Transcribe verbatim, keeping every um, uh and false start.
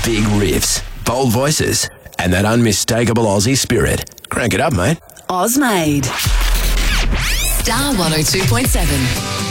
Big riffs, bold voices, and that unmistakable Aussie spirit. Crank it up, mate. Ozmade. Star one oh two point seven.